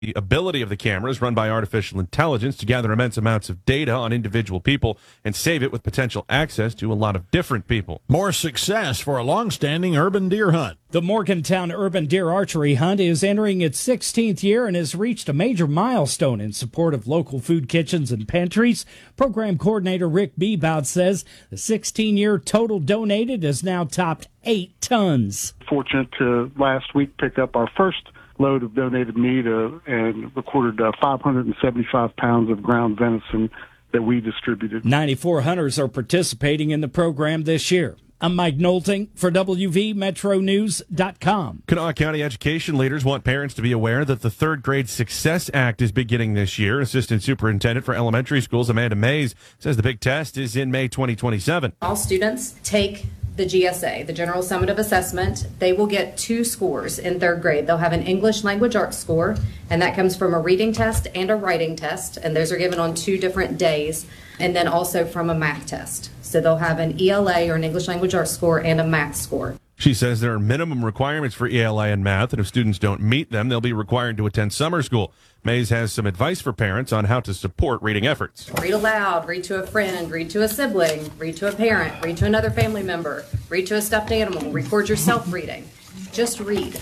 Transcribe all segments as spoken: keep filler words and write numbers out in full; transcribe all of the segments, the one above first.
The ability of the cameras, run by artificial intelligence, to gather immense amounts of data on individual people and save it with potential access to a lot of different people. More success for a long-standing urban deer hunt. The Morgantown Urban Deer Archery Hunt is entering its sixteenth year and has reached a major milestone in support of local food kitchens and pantries. Program coordinator Rick Bebout says the sixteen-year total donated has now topped eight tons. Fortunate to last week pick up our first load of donated meat uh, and recorded uh, five hundred seventy-five pounds of ground venison that we distributed. ninety-four hunters are participating in the program this year. I'm Mike Knowlting for W V Metro News dot com. Kanawha County education leaders want parents to be aware that the Third Grade Success Act is beginning this year. Assistant Superintendent for Elementary Schools Amanda Mays says the big test is in May twenty twenty-seven. All students take the G S A, the General Summative Assessment. They will get two scores in third grade. They'll have an English Language Arts score, and that comes from a reading test and a writing test, and those are given on two different days, and then also from a math test. So they'll have an E L A or an English Language Arts score and a math score. She says there are minimum requirements for E L A and math, and if students don't meet them, they'll be required to attend summer school. Mays has some advice for parents on how to support reading efforts. Read aloud, read to a friend, read to a sibling, read to a parent, read to another family member, read to a stuffed animal, record yourself reading. Just read.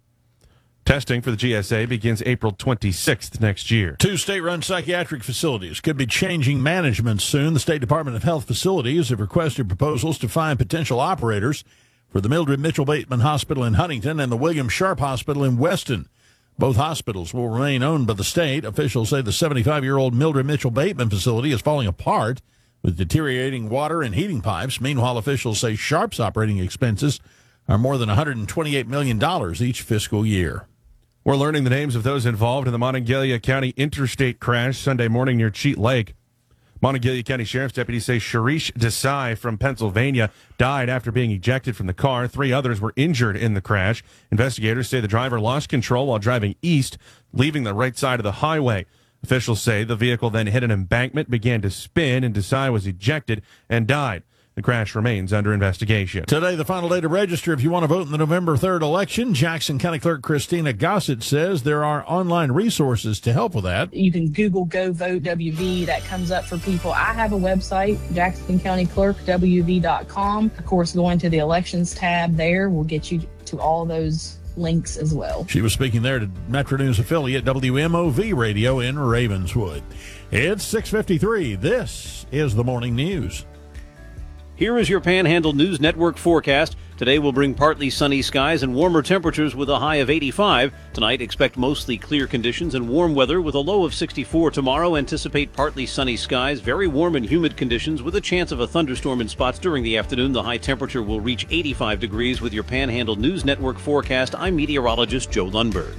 Testing for the G S A begins April twenty-sixth next year. Two state-run psychiatric facilities could be changing management soon. The State Department of Health facilities have requested proposals to find potential operators for the Mildred Mitchell Bateman Hospital in Huntington and the William Sharp Hospital in Weston. Both hospitals will remain owned by the state. Officials say the seventy-five-year-old Mildred Mitchell Bateman facility is falling apart with deteriorating water and heating pipes. Meanwhile, officials say Sharp's operating expenses are more than one hundred twenty-eight million dollars each fiscal year. We're learning the names of those involved in the Monongalia County interstate crash Sunday morning near Cheat Lake. Monongalia County Sheriff's deputies say Sharish Desai from Pennsylvania died after being ejected from the car. Three others were injured in the crash. Investigators say the driver lost control while driving east, leaving the right side of the highway. Officials say the vehicle then hit an embankment, began to spin, and Desai was ejected and died. The crash remains under investigation. Today, the final day to register if you want to vote in the November third election. Jackson County Clerk Christina Gossett says there are online resources to help with that. You can Google Go Vote W V. That comes up for people. I have a website, Jackson County Clerk W V dot com. Of course, going to the elections tab there will get you to all those links as well. She was speaking there to Metro News affiliate W M O V Radio in Ravenswood. It's six fifty-three. This is the Morning News. Here is your Panhandle News Network forecast. Today will bring partly sunny skies and warmer temperatures with a high of eighty-five. Tonight, expect mostly clear conditions and warm weather with a low of sixty-four. Tomorrow, anticipate partly sunny skies, very warm and humid conditions with a chance of a thunderstorm in spots during the afternoon. The high temperature will reach eighty-five degrees. With your Panhandle News Network forecast, I'm meteorologist Joe Lundberg.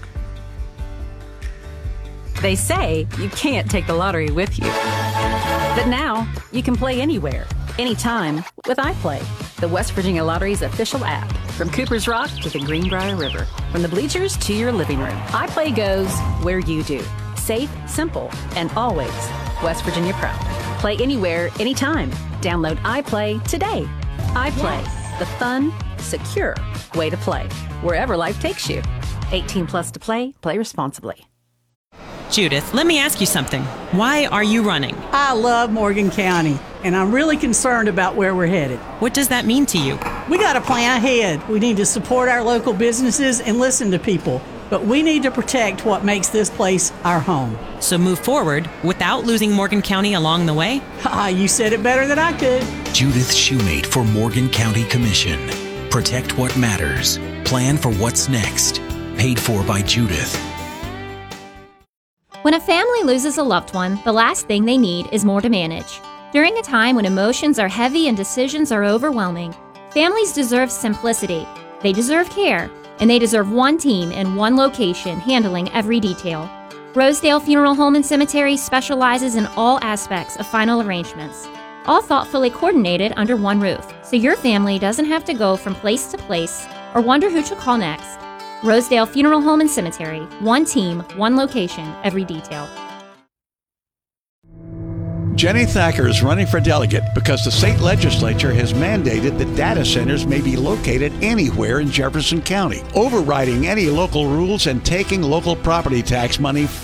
They say you can't take the lottery with you. But now, you can play anywhere, anytime with iPlay, the West Virginia Lottery's official app. From Cooper's Rock to the Greenbrier River, from the bleachers to your living room, iPlay goes where you do. Safe, simple, and always West Virginia proud. Play anywhere, anytime. Download iPlay today. iPlay, yes. The fun, secure way to play, wherever life takes you. eighteen plus to play, play responsibly. Judith, let me ask you something. Why are you running? I love Morgan County, and I'm really concerned about where we're headed. What does that mean to you? We got to plan ahead. We need to support our local businesses and listen to people, but we need to protect what makes this place our home. So move forward without losing Morgan County along the way? Ah, you said it better than I could. Judith Shoemate for Morgan County Commission. Protect what matters. Plan for what's next. Paid for by Judith. When a family loses a loved one, the last thing they need is more to manage. During a time when emotions are heavy and decisions are overwhelming, families deserve simplicity. They deserve care, and they deserve one team in one location handling every detail. Rosedale Funeral Home and Cemetery specializes in all aspects of final arrangements, all thoughtfully coordinated under one roof, so your family doesn't have to go from place to place or wonder who to call next. Rosedale Funeral Home and Cemetery. One team, one location, every detail. Jenny Thacker is running for delegate because the state legislature has mandated that data centers may be located anywhere in Jefferson County, overriding any local rules and taking local property tax money